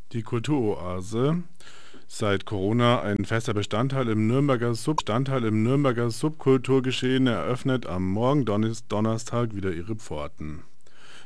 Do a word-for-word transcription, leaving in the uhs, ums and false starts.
Die Kulturoase, seit Corona ein fester Bestandteil im Nürnberger Sub Bestandteil im Nürnberger Subkulturgeschehen, eröffnet am morgen Donnis Donnerstag wieder ihre Pforten.